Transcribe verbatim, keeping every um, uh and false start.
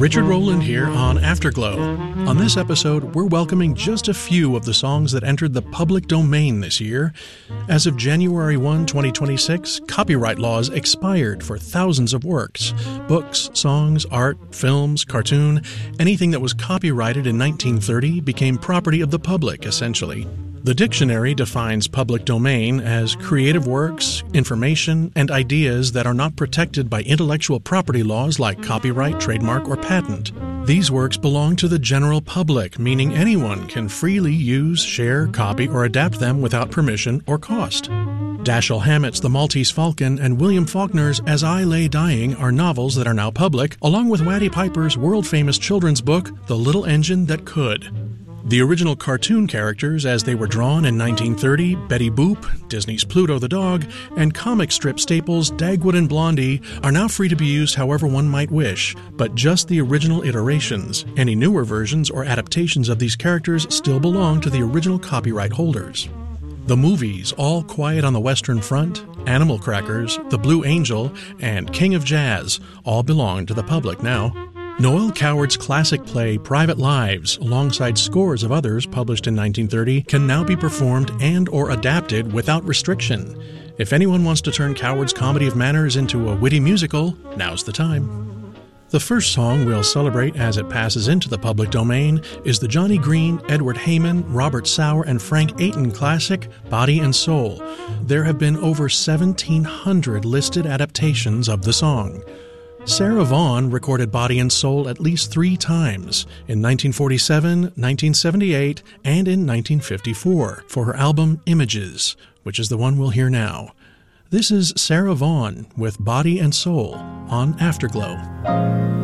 Richard Rowland here on Afterglow. On this episode, we're welcoming just a few of the songs that entered the public domain this year. As of January first, twenty twenty-six, copyright laws expired for thousands of works. Books, songs, art, films, cartoon, anything that was copyrighted in nineteen thirty became property of the public, essentially. The dictionary defines public domain as creative works, information, and ideas that are not protected by intellectual property laws like copyright, trademark, or patent. These works belong to the general public, meaning anyone can freely use, share, copy, or adapt them without permission or cost. Dashiell Hammett's The Maltese Falcon and William Faulkner's As I Lay Dying are novels that are now public, along with Waddy Piper's world-famous children's book, The Little Engine That Could. The original cartoon characters as they were drawn in nineteen thirty, Betty Boop, Disney's Pluto the dog, and comic strip staples Dagwood and Blondie are now free to be used however one might wish, but just the original iterations. Any newer versions or adaptations of these characters still belong to the original copyright holders. The movies All Quiet on the Western Front, Animal Crackers, The Blue Angel, and King of Jazz all belong to the public now. Noel Coward's classic play Private Lives, alongside scores of others published in nineteen thirty, can now be performed and or adapted without restriction. If anyone wants to turn Coward's Comedy of Manners into a witty musical, now's the time. The first song we'll celebrate as it passes into the public domain is the Johnny Green, Edward Heyman, Robert Sauer, and Frank Aiton classic, Body and Soul. There have been over seventeen hundred listed adaptations of the song. Sarah Vaughan recorded Body and Soul at least three times, in nineteen forty-seven, nineteen seventy-eight, and in nineteen fifty-four, for her album Images, which is the one we'll hear now. This is Sarah Vaughan with Body and Soul on Afterglow.